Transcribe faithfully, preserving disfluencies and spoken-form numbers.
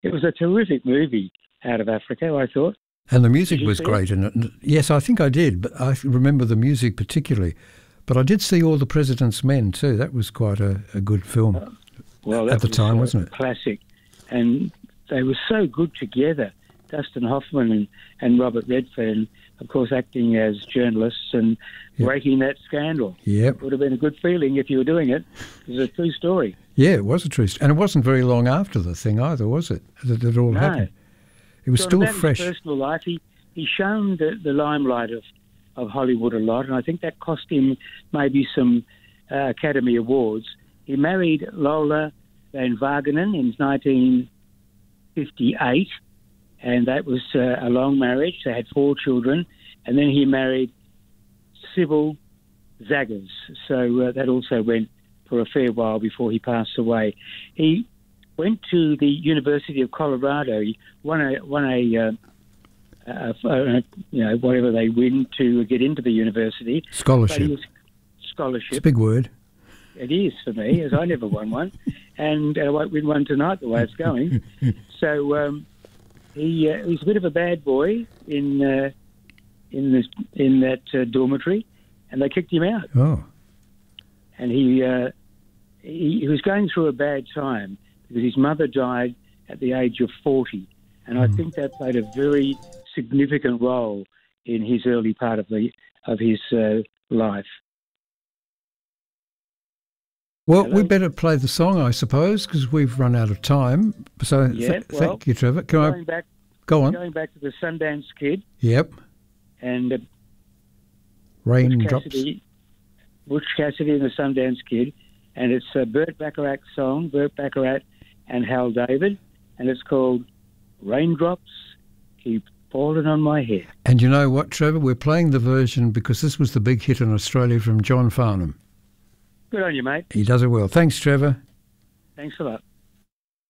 It was a terrific movie out of Africa, I thought. And the music was see great in it. Yes, I think I did, but I remember the music particularly. But I did see All the President's Men too. That was quite a, a good film uh, well, that at the was, time, uh, wasn't it? Classic. And they were so good together. Dustin Hoffman and, and Robert Redford, of course, acting as journalists and Yep. breaking that scandal. Yep. It would have been a good feeling if you were doing it. It was a true story. Yeah, it was a true story. And it wasn't very long after the thing either, was it? That it all No. happened. It was So still about fresh. His personal life, he, he shone the, the limelight of, of Hollywood a lot, and I think that cost him maybe some uh, Academy Awards. He married Lola Van Wagenen in nineteen fifty-eight, and that was uh, a long marriage. They had four children, and then he married Sybil Zaggers. So uh, that also went for a fair while before he passed away. He went to the University of Colorado. He won a won a, uh, a, a you know whatever they win to get into the university. Scholarship. But he was, scholarship. It's a big word. It is for me, as I never won one, and I won't win one tonight the way it's going. So um, he uh, he's a bit of a bad boy in uh, in this in that uh, dormitory, and they kicked him out. Oh. And he, uh, he he was going through a bad time because his mother died at the age of forty, and I think that played a very significant role in his early part of the of his uh, life. Well, Hello? we better play the song, I suppose, because we've run out of time. So Yeah, th- well, thank you, Trevor. Can Going I back, go on? going back to the Sundance Kid Yep. and uh, Butch Raindrops. Cassidy, Butch Cassidy and the Sundance Kid, and it's a Burt Bacharach song, Burt Bacharach and Hal David, and it's called Raindrops Keep Falling on My Head. And you know what, Trevor? We're playing the version because this was the big hit in Australia from John Farnham. Good on you, mate. He does it well. Thanks, Trevor. Thanks a lot.